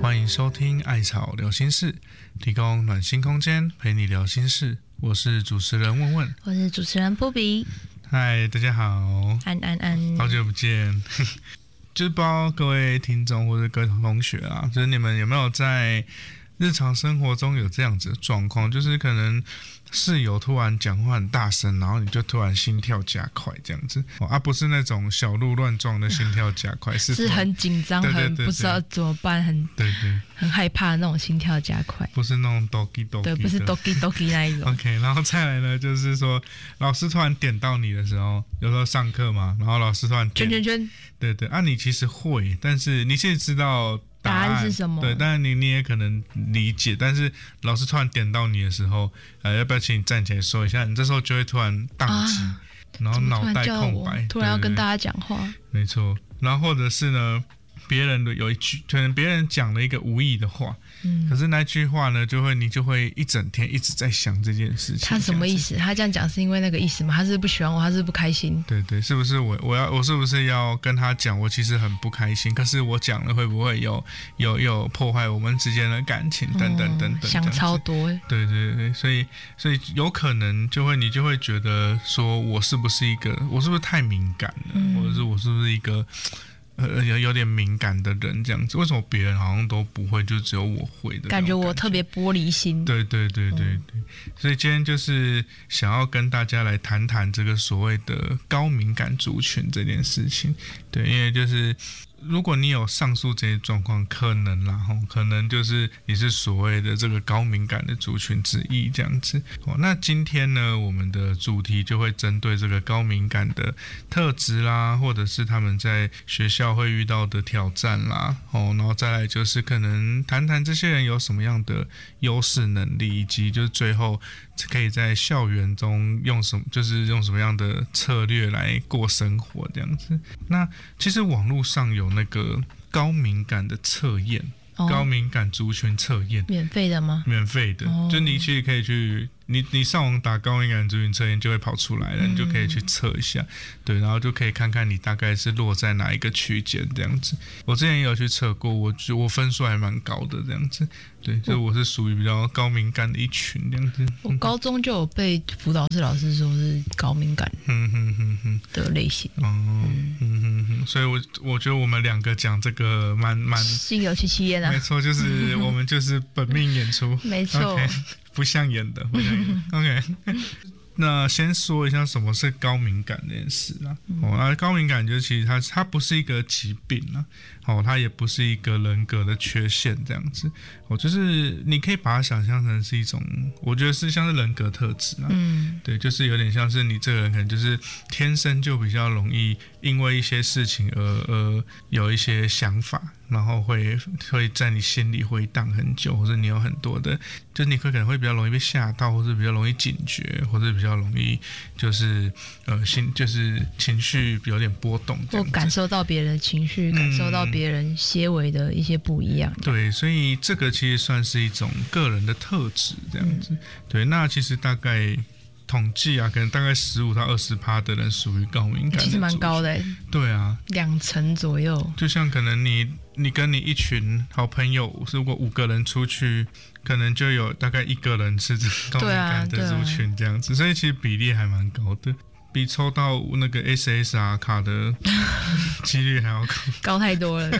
欢迎收听艾草聊心事，提供暖心空间陪你聊心事。我是主持人问问， 我是主持人波比。 嗨，大家好， 安， 好久不见。就是不知道各位听众或者各位同学啊，就是你们有没有在日常生活中有这样子的状况，就是可能室友突然讲话很大声，然后你就突然心跳加快这样子，不是那种小鹿乱撞的心跳加快，是很紧张，很不知道怎么办，很害怕那种心跳加快， 不是那种 doki doki， 对，不是 doki doki 那一种。 OK， 然后再来呢，就是说老师突然点到你的时候，有时候上课嘛，然后老师突然点圈， 对，你其实会，但是你其实知道答案是什么？ 对，但是你也可能理解，但是老师突然点到你的时候，要不要请你站起来说一下？你这时候就会突然宕机，然后脑袋空白， 突然要跟大家讲话。 没错，然后或者是呢，别人的有一句，可能别人讲了一个无意的话，可是那句话呢，你就会一整天一直在想这件事情。 他什么意思？他这样讲是因为那个意思吗？他是不喜欢我，他是不开心？ 对，是不是我是不是要跟他讲？我其实很不开心，可是我讲了会不会有破坏我们之間的感情？等等， 想超多。 对，所以有可能你就会觉得说我是不是太敏感了，或者是我是不是一个有点敏感的人这样子？为什么别人好像都不会，就只有我会的感觉？我特别玻璃心。对， 所以今天就是想要跟大家来谈谈这个所谓的高敏感族群这件事情。对，因为就是如果你有上述这些状况，可能就是你是所谓的这个高敏感的族群之一这样子。那今天呢，我们的主题就会针对这个高敏感的特质啦，或者是他们在学校会遇到的挑战啦，然后再来就是可能谈谈这些人有什么样的优势能力，以及就是最后可以在校园中用什么样的策略来过生活这样子。那其实网络上有那个高敏感的测验，高敏感族群测验， 免费的吗？ 免费的，就你其实可以去，你上网打高敏感族群测验就会跑出来了，你就可以去测一下，对，然后就可以看看你大概是落在哪一个区间这样子。我之前也有去测过，我分数还蛮高的这样子，对，就我是属于比较高敏感的一群这样子。 我高中就有被辅导室老师说是高敏感的类型。所以我觉得我们两个讲这个蛮心有戚戚焉啊。 没错，就是我们就是本命演出。 没错。 Okay， 不像演的。OK， 那先说一下什么是高敏感这件事啦。高敏感就是其实它不是一个疾病啦，它也不是一个人格的缺陷这样子。就是你可以把它想象成是一种，我觉得是像是人格特质啦。对，就是有点像是你这个人可能就是天生就比较容易因为一些事情而有一些想法，然后会在你心里回荡很久，或者你有很多的，就是你可能会比较容易被吓到，或者比较容易警觉，或者比较容易就是情绪有点波动这样子， 或感受到别人的情绪，感受到别人些微的一些不一样。 对，所以这个其实算是一种个人的特质这样子。对，那其实大概统计啊，可能大概15%到20%的人属于高敏感的， 其实蛮高的。 对啊 ，2成左右。 就像可能你跟你一群好朋友，如果5个人出去，可能就有大概1个人是高敏感的族群这样子，所以其实比例还蛮高的。比抽到那个 SSR 卡的几率还要高太多了。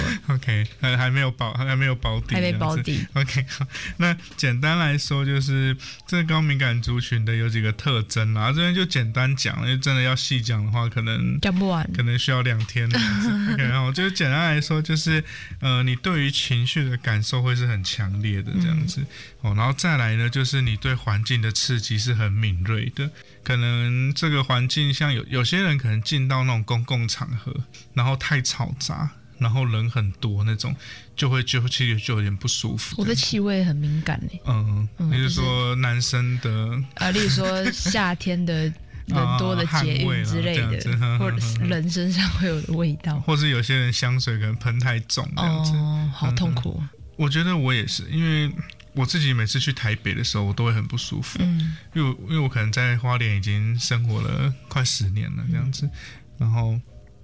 OK， 还没有保底， 还没保底。 OK， 那简单来说就是这个高敏感族群的有几个特征啦，这边就简单讲，因为真的要细讲的话，可能讲不完， 可能需要2天。OK， 然后就简单来说就是你对于情绪的感受会是很强烈的这样子。然后再来呢，就是你对环境的刺激是很敏锐的。可能这个环境像有些人可能进到那种公共场合，然后太嘈杂，然后人很多那种，就其实就有点不舒服。 我对气味很敏感你是说男生的例如说夏天的人多的捷运之类的，或者是人身上会有的味道， 或是有些人香水可能喷太重这样子。 好痛苦。 我觉得我也是，因为我自己每次去台北的时候，我都会很不舒服。因为我可能在花莲已经生活了快10年了这样子，然后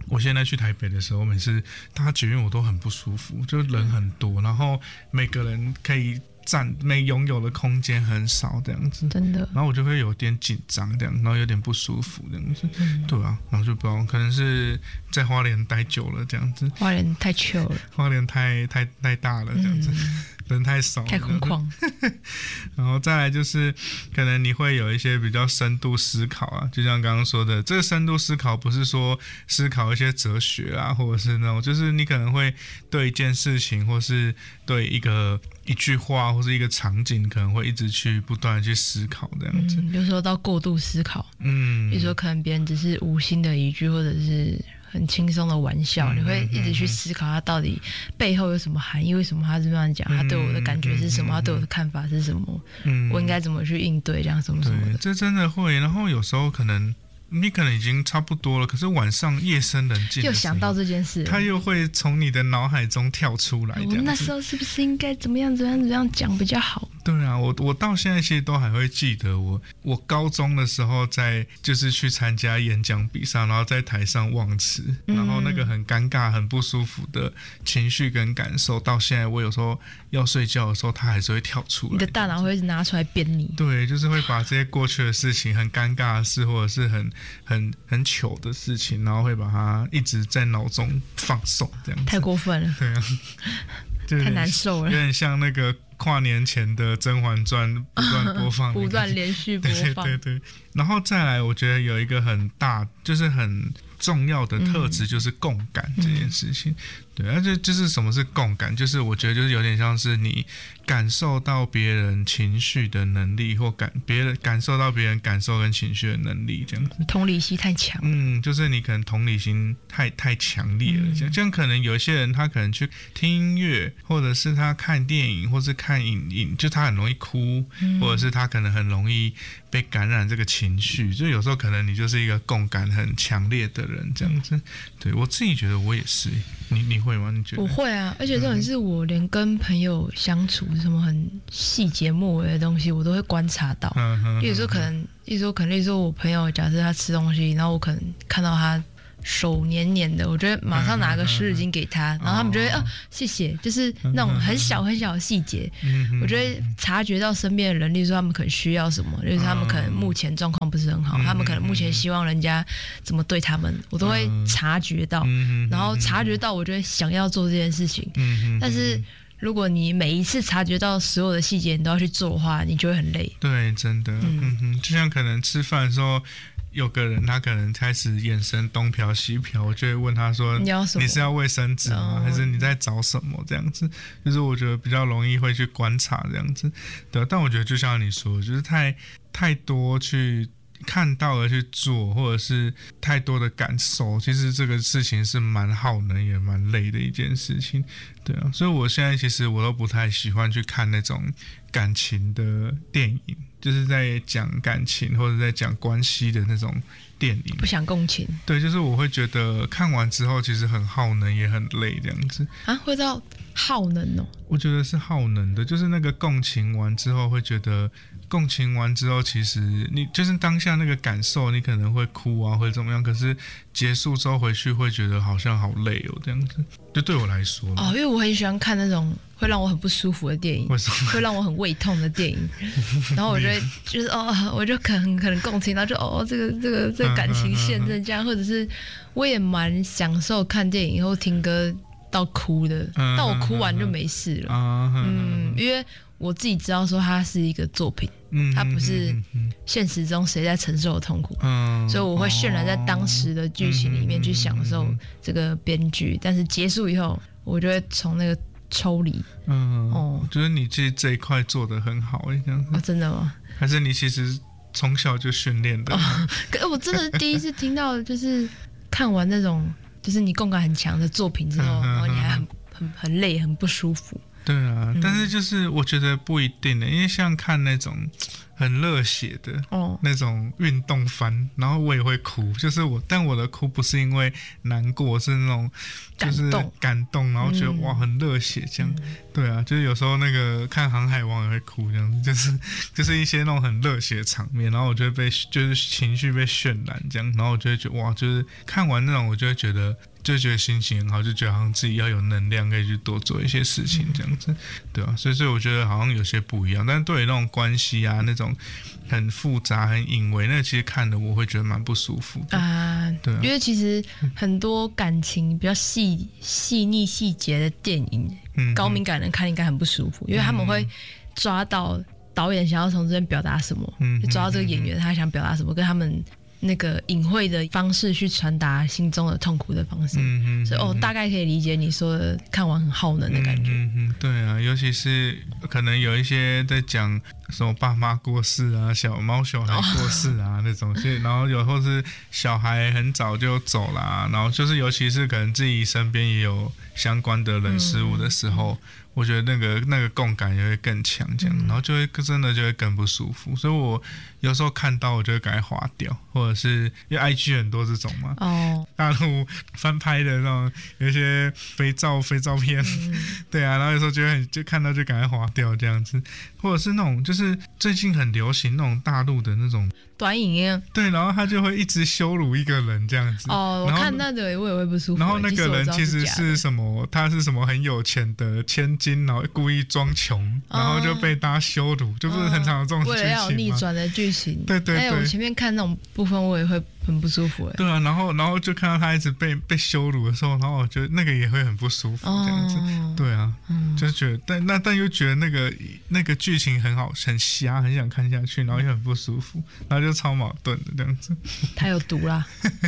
我现在去台北的时候，每次搭捷运我都很不舒服，就人很多，然后每个人可以拥有的空间很少这样子， 真的， 然后我就会有点紧张这样，然后有点不舒服这样子，对啊，然后就不知道可能是在花莲待久了这样子， 花莲太 chill 了， 花莲太大了这样子，人太少了， 太空旷。 然后再来就是可能你会有一些比较深度思考啊，就像刚刚说的，这个深度思考不是说思考一些哲学啊，或者是那种，就是你可能会对一件事情或是对一句话或是一个场景，可能会一直去不断的去思考这样子。 有时候到过度思考，比如说可能别人只是无心的一句，或者是很轻松的玩笑，你会一直去思考他到底背后有什么含义，为什么他这样讲，他对我的感觉是什么，他对我的看法是什么，我应该怎么去应对，这样什么什么的。 这真的会，然后有时候你可能已经差不多了，可是晚上夜深人静， 又想到这件事， 他又会从你的脑海中跳出来。 我那时候是不是应该怎么样讲比较好？ 对啊，我到现在其实都还会记得我高中的时候就是去参加演讲比赛，然后在台上忘词，然后那个很尴尬、很不舒服的情绪跟感受，到现在我有时候要睡觉的时候，它还是会跳出来。 你的大脑会拿出来编你。 对，就是会把这些过去的事情、很尴尬的事，或者是很糗的事情，然后会把它一直在脑中放送，这样子。 太过分了。 对啊。 太难受了， 有点像那个跨年前的《甄嬛传》不断播放， 不断连续播放。 对。然后再来，我觉得有一个很大，就是很重要的特质，就是共感这件事情。对，而且就是什么是共感，就是我觉得就是有点像是你感受到别人情绪的能力，或感受到别人感受跟情绪的能力，这样子。 同理心太强。 就是你可能同理心太强烈了，这样可能有些人他可能去听音乐，或者是他看电影，或是看影，就他很容易哭，或者是他可能很容易被感染这个情绪，就有时候可能你就是一个共感很强烈的人，这样子。对，我自己觉得我也是，你会吗？你觉得？ 我会啊，而且重点是我连跟朋友相处什么很细节末微的东西，我都会观察到。例如说我朋友假设他吃东西，然后我可能看到他手黏黏的，我觉得马上拿个湿纸巾给他，然后他们就会谢谢，就是那种很小很小的细节，我觉得察觉到身边的人，例如说他们可能需要什么，例如说他们可能目前状况不是很好，他们可能目前希望人家怎么对他们，我都会察觉到，然后察觉到我就会想要做这件事情，但是如果你每一次察觉到所有的细节你都要去做的话，你就会很累。 对，真的，就像可能吃饭的时候，有个人他可能开始眼神东瞟西瞟，我就会问他说：“你是要卫生纸吗？还是你在找什么？”这样子，就是我觉得比较容易会去观察这样子。对，但我觉得就像你说，就是太多去看到了去做，或者是太多的感受，其实这个事情是蛮耗能也蛮累的一件事情。对啊，所以我现在其实我都不太喜欢去看那种感情的电影，就是在讲感情或者在讲关系的那种电影， 不想共情。 对，就是我会觉得看完之后其实很耗能也很累这样子啊，会到耗能哦。 我觉得是耗能的，就是那个共情完之后会觉得，共情完之后其实你就是当下那个感受，你可能会哭啊，会怎么样，可是结束之后回去会觉得好像好累哦，这样子。就对我来说因为我很喜欢看那种会让我很不舒服的电影，会让我很胃痛的电影，然后我就会就是我就可能共情到就这个感情线这样，或者是我也蛮享受看电影以后听歌到哭的，但我哭完就没事了，因为我自己知道说它是一个作品，它不是现实中谁在承受的痛苦，所以我会渲染在当时的剧情里面去享受这个编剧，但是结束以后我就会从那个抽离。 我觉得你其实这一块做得很好这样子。 真的吗？ 还是你其实从小就训练的？ 可是我真的第一次听到，就是看完那种就是你共感很强的作品之后，然后你还很累很不舒服。 对啊，但是就是我觉得不一定的，因为像看那种很热血的那种运动番，然后我也会哭，就是但我的哭不是因为难过，是那种就是感动，然后觉得哇很热血这样，对啊，就是有时候那个看《航海王》也会哭这样子，就是一些那种很热血的场面，然后我就会就是情绪被渲染这样，然后我就会觉得哇，就是看完那种我就会觉得心情很好，就觉得好像自己要有能量，可以去多做一些事情这样子，对啊，所以我觉得好像有些不一样，但是对于那种关系啊，那种很复杂、很隐微，那其实看了我会觉得蛮不舒服的对啊， 因为其实很多感情比较细腻细节的电影，高敏感人看应该很不舒服，因为他们会抓到导演想要从这边表达什么，抓到这个演员他想表达什么，跟他们那个隐晦的方式去传达心中的痛苦的方式，所以大概可以理解你说的看完很耗能的感觉。 对啊，尤其是可能有一些在讲什么爸妈过世啊、小孩过世啊那种，然后有或是小孩很早就走啦，然后就是尤其是可能自己身边也有相关的人事物的时候。我觉得那个共感也会更强，这样，然后就会真的就会更不舒服，所以我有时候看到我就会赶快划掉，或者是因为 IG 很多这种嘛，大陆翻拍的那种有一些肥皂片，对啊，然后有时候就看到就赶快划掉这样子，或者是那种就是最近很流行那种大陆的那种短影音， 对，然后他就会一直羞辱一个人这样子。 我看那个我也会不舒服。 然后那个人其实是什么？他是什么很有钱的千金，然后故意装穷，然后就被大家羞辱，就不是很常有这种剧情吗？ 为了要有逆转的剧情， 对。 我前面看那种部分，我也会很不舒服。 对啊，然后就看到他一直被羞辱的时候，然后我觉得那个也会很不舒服这样子。对啊，就觉得但又觉得那个剧情很好，很瞎，很想看下去，然后又很不舒服，然后就超矛盾的这样子。 太有毒啦。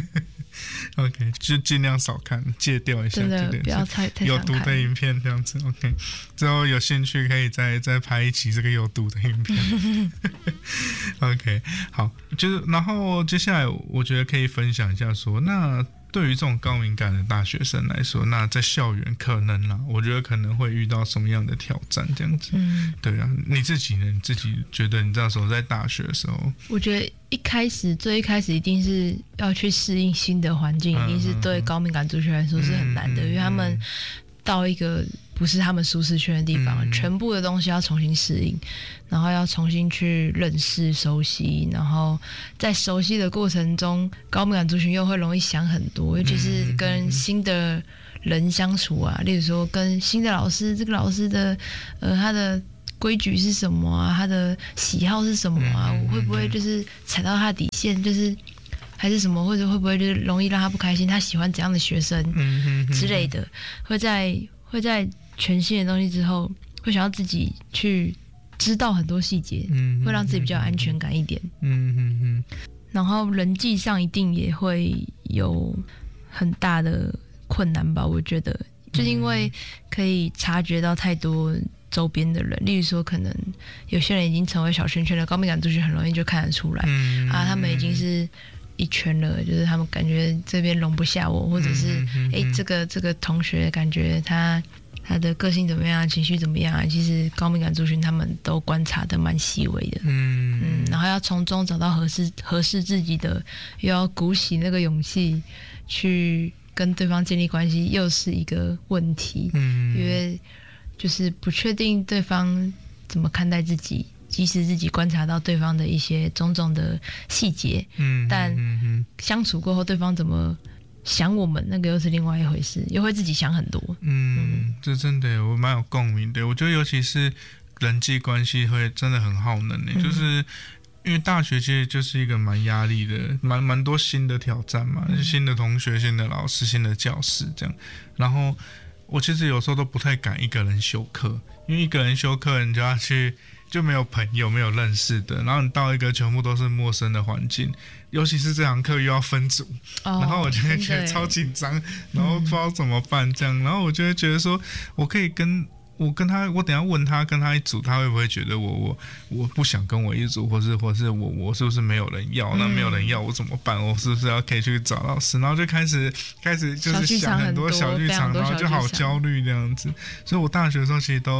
OK， 就尽量少看，戒掉一下， 真的不要太有毒的影片这样子。OK， 之后有兴趣可以再拍一集这个有毒的影片。OK， 好，就是然后接下来我觉得可以分享一下说，那对于这种高敏感的大学生来说，那在校园可能啦，我觉得可能会遇到什么样的挑战这样子。对啊，你自己呢？你自己觉得你那时候在大学的时候， 我觉得最一开始一定是要去适应新的环境，一定是对高敏感族群来说是很难的，因为他们到一个不是他们舒适圈的地方，全部的东西要重新适应，然后要重新去认识、熟悉，然后在熟悉的过程中，高敏感族群又会容易想很多，尤其是跟新的人相处啊，例如说跟新的老师，这个老师的他的规矩是什么啊，他的喜好是什么啊，我会不会就是踩到他的底线，就是还是什么，或者会不会就是容易让他不开心，他喜欢怎样的学生之类的，会在全新的东西之后，会想要自己去知道很多细节，会让自己比较有安全感一点。然后人际上一定也会有很大的困难吧，我觉得，就是因为可以察觉到太多周边的人，例如说可能有些人已经成为小圈圈了，高敏感族群很容易就看得出来，他们已经是一圈了，就是他们感觉这边容不下我，或者是这个同学感觉他的个性怎么样，情绪怎么样，其实高敏感族群他们都观察的蛮细微的，然后要从中找到合适自己的，又要鼓起那个勇气去跟对方建立关系，又是一个问题，因为就是不确定对方怎么看待自己，即使自己观察到对方的一些种种的细节，但相处过后对方怎么想我们，那个又是另外一回事，又会自己想很多。 这真的我蛮有共鸣的。我觉得尤其是人际关系会真的很耗能的，就是因为大学其实就是一个蛮压力的，蛮多新的挑战嘛，新的同学、新的老师、新的教室这样，然后我其实有时候都不太敢一个人修课，因为一个人修课你就要去，就没有朋友，没有认识的，然后你到一个全部都是陌生的环境，尤其是这堂课又要分组，然后我就会觉得超紧张，然后不知道怎么办这样，然后我就会觉得说，我可以我等一下问他跟他一组，他会不会觉得我不想跟我一组，或是我是不是没有人要？那没有人要我怎么办？我是不是可以去找老师？然后就开始就是想很多小剧场，然后就好焦虑这样子。所以我大学的时候其实都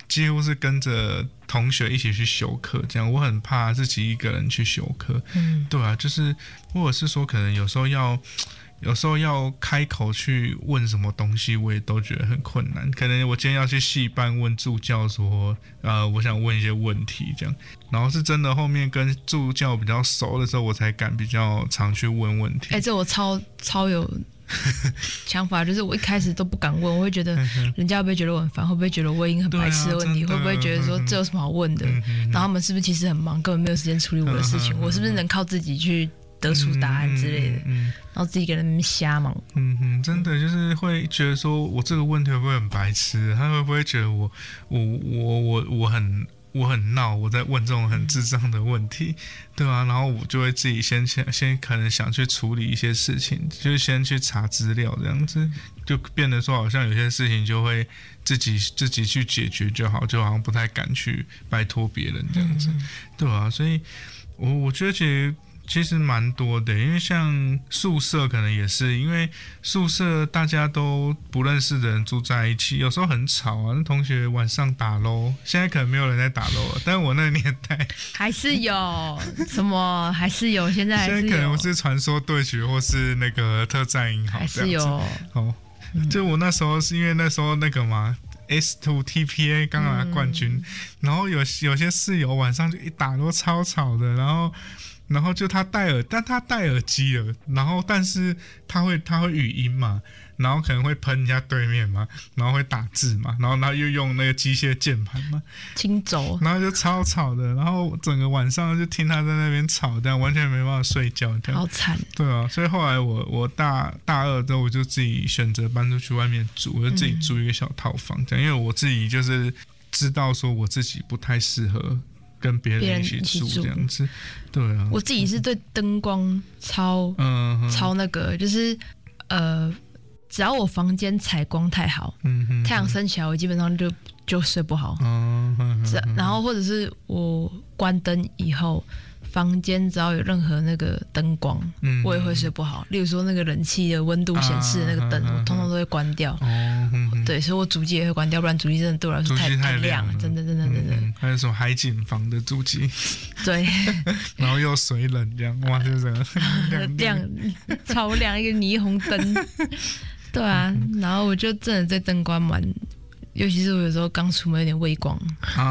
几乎是跟着同学一起去修课，这样我很怕自己一个人去修课。对啊，就是或者是说可能有时候要开口去问什么东西，我也都觉得很困难。可能我今天要去系办问助教说，我想问一些问题这样，然后是真的后面跟助教比较熟的时候，我才敢比较常去问问题。 这我超有想法，就是我一开始都不敢问，我会觉得人家会不会觉得我很烦，会不会觉得我问一个很白痴的问题，会不会觉得说这有什么好问的？然后他们是不是其实很忙，根本没有时间处理我的事情？我是不是能靠自己去得出答案之类的，然后自己给他们瞎忙。 真的就是会觉得说，我这个问题会不会很白痴？他会不会觉得我很闹，我在问这种很智障的问题，对啊，然后我就会自己先可能想去处理一些事情，就是先去查资料，这样子就变得说好像有些事情就会自己去解决就好，就好像不太敢去拜托别人这样子，对啊，所以我觉得其实蛮多的，因为像宿舍可能也是，因为宿舍大家都不认识的人住在一起，有时候很吵啊。那同学晚上打LOL，现在可能没有人在打LOL了，但是我那个年代还是有什么，还是有，现在可能是传说对决或是那个特战银行， 还是有哦。就我那时候是因为那时候那个嘛。S2 TPA 刚拿冠军，然后有些室友晚上就一打都超吵的，然后就他戴耳机了，然后但是他会语音嘛，然后可能会喷人家对面嘛，然后会打字嘛，然后他又用那个机械键盘嘛， 轻轴， 然后就超吵的，然后整个晚上就听他在那边吵，这样完全没办法睡觉，这样好惨。 对啊，所以后来我大二之后，我就自己选择搬出去外面住，我就自己租一个小套房，这样，因为我自己就是知道说我自己不太适合跟别人一起住这样子，对啊。 我自己是对灯光超那个，就是只要我房间采光太好，太阳升起来，我基本上就睡不好。然后或者是我关灯以后，房间只要有任何那个灯光，我也会睡不好。例如说那个冷气的温度显示的那个灯，我通通都会关掉。对，所以我主机也会关掉，不然主机真的对我来说太亮了，真的。 还有什么海景房的主机， 对， 然后又水冷这样，哇，就是亮超亮，一个霓虹灯。对啊，然后我就真的对灯光尤其是我有时候刚出门有点畏光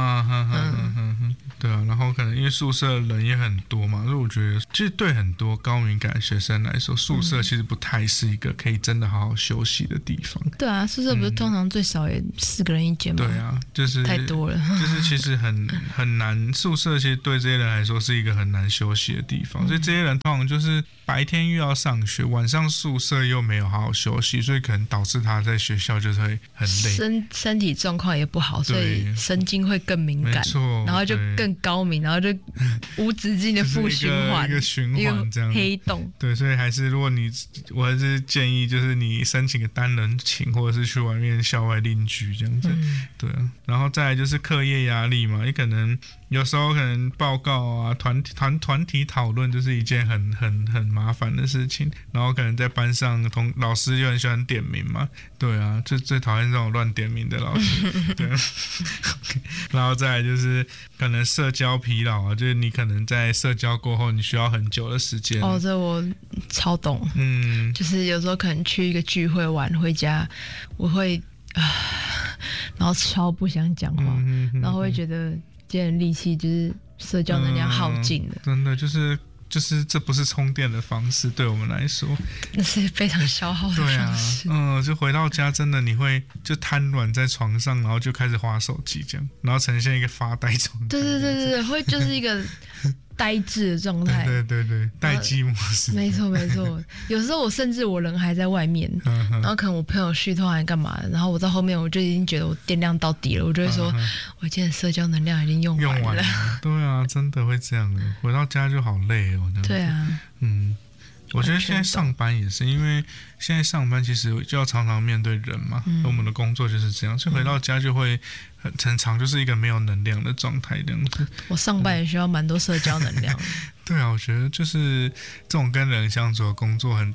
对啊，然后可能因为宿舍人也很多嘛，所以我觉得其实对很多高敏感的学生来说，宿舍其实不太是一个可以真的好好休息的地方。 对啊，宿舍不是通常最少也4个人一间吗？ 对啊，就是太多了， 就是其实很难，宿舍其实对这些人来说是一个很难休息的地方，所以这些人通常就是白天又要上学，晚上宿舍又没有好好休息，所以可能导致他在学校就是会很累， 身体状况也不好，所以神经会更敏感， 没错， 然后就更高敏，然后就无止境的负循环， 一个循环这样， 黑洞。 对，所以我还是建议就是你申请个单人寝，或者是去外面校外另居这样子，对啊，然后再来就是课业压力嘛，你可能有时候可能报告啊，团体讨论就是一件很麻烦的事情，然后可能在班上老师又很喜欢点名嘛，对啊，最讨厌这种乱点名的老师，对，然后再来就是可能社交疲劳啊，就是你可能在社交过后，你需要很久的时间。 这我超懂，就是有时候可能去一个聚会玩回家，我会然后超不想讲话，然后会觉得今天的力气就是社交能量耗尽了， 真的就是这不是充电的方式，对我们来说， 那是非常消耗的方式。 就回到家真的你会就瘫软在床上，然后就开始滑手机这样，然后呈现一个发呆状态。 对，会就是一个呆滞的状态。 对，待机模式。 没错，有时候我甚至我人还在外面，然后可能我朋友续托还干嘛的，然后我在后面我就已经觉得我电量到底了，我就会说，我今天社交能量已经用完了。对啊，真的会这样的，回到家就好累哦。 对啊， 我觉得现在上班也是，因为现在上班其实就要常常面对人嘛，我们的工作就是这样，所以回到家就会很常就是一个没有能量的状态这样子。 我上班也需要蛮多社交能量。 对啊，我觉得就是这种跟人相处的工作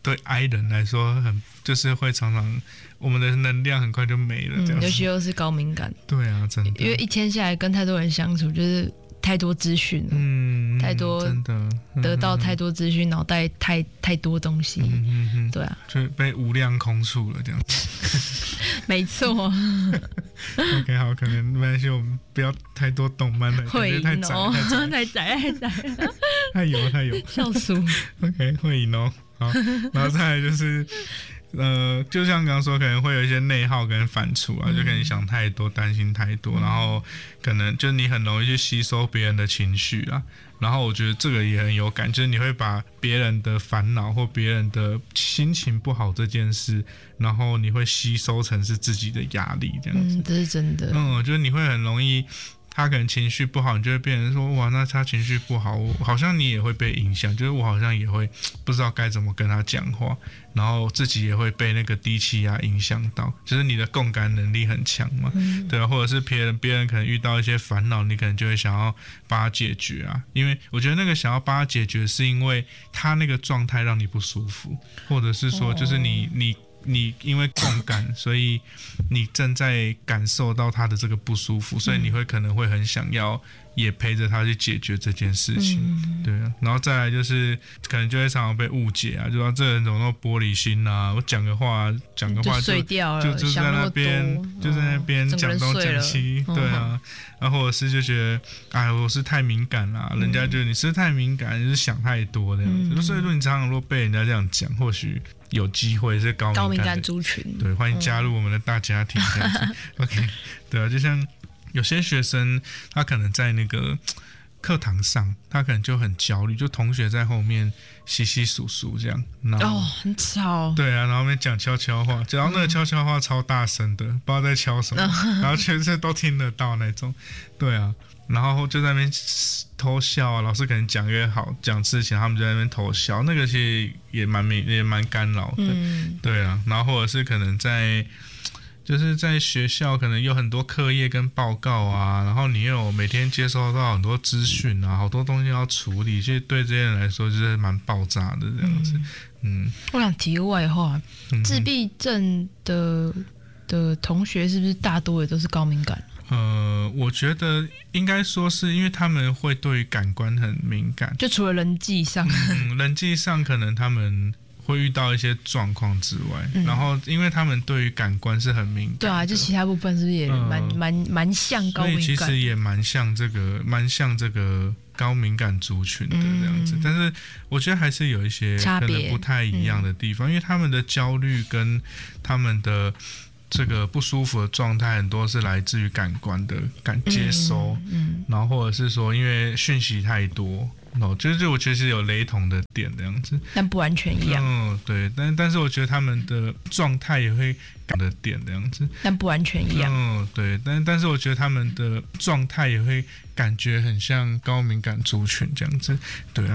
对 I 人来说就是会常常我们的能量很快就没了，这样子。 尤其又是高敏感。 对啊，真的。 因为一天下来跟太多人相处，就是太多资讯了，太多真的得到太多资讯，脑袋太多东西，对啊， 就被无量空处了这样子。 没错。 OK， 好，可能没关系，我们不要太多动漫了， 会赢太窄哦， 太窄， 太油， 笑死我。 OK， 会赢哦。好，然后再来就是就像刚刚说，可能会有一些内耗跟反刍啊，就可能想太多，担心太多，然后可能就你很容易去吸收别人的情绪啊。然后我觉得这个也很有感，就是你会把别人的烦恼或别人的心情不好这件事，然后你会吸收成是自己的压力这样子。 这是真的。 就是你会很容易。他可能情绪不好，你就会变成说哇，那他情绪不好，好像你也会被影响，就是我好像也会不知道该怎么跟他讲话，然后自己也会被那个低气压影响到，就是你的共感能力很强嘛，对啊，或者是别人可能遇到一些烦恼，你可能就会想要帮他解决啊，因为我觉得那个想要帮他解决，是因为他那个状态让你不舒服，或者是说就是你因为共感，所以你正在感受到他的这个不舒服，所以你可能会很想要也陪着他去解决这件事情，对啊。然后再来就是可能就会常常被误解啊，就说这人怎么那么玻璃心啊，我讲个话就碎掉了， 就在那边讲东讲西，对啊。然后或者是就觉得哎，我是太敏感啦，人家觉得你是太敏感，你是想太多这样子，所以说你常常如果被人家这样讲，或许有机会是高敏感族群， 对，欢迎加入我们的大家庭这样子。OK， 对啊，就像有些学生，他可能在那个课堂上，他可能就很焦虑，就同学在后面稀稀疏疏这样，然后很吵， 对啊，然后后面讲悄悄话，然后那个悄悄话超大声的，不知道在敲什么，然后全世都听得到那种，对啊。然后就在那边偷笑啊，老师可能讲越好讲之前，他们就在那边偷笑，那个其实也蛮干扰的，对啊。然后或者是可能就是在学校可能有很多课业跟报告啊，然后你又每天接收到很多资讯啊，好多东西要处理，其实对这些人来说就是蛮爆炸的这样子。 我想提个外话，自闭症的同学是不是大多也都是高敏感？ 我觉得应该说是因为他们会对于感官很敏感， 就除了人际上， 人际上可能他们会遇到一些状况之外，然后因为他们对于感官是很敏感的， 对啊，就其他部分是不是也蛮像高敏感？ 所以其实也蛮像这个高敏感族群的这样子，但是我觉得还是有一些可能不太一样的地方，因为他们的焦虑跟他们的这个不舒服的状态很多是来自于感官的接收，然后或者是说因为讯息太多，就是我觉得是有雷同的点这样子， 但不完全一样。 对，但是我觉得他们的状态也会感的点这样子， 但不完全一样。 对，但是我觉得他们的状态也会感觉很像高敏感族群这样子，对啊。